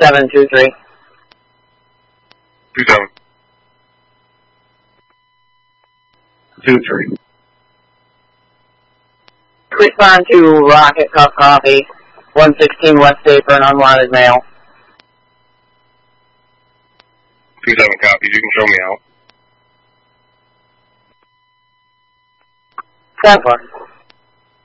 723. 27. 23. Respond to Rocket Cup Coffee, 116 West State for an unwanted male. 27 copies. You can show me out. 10-4.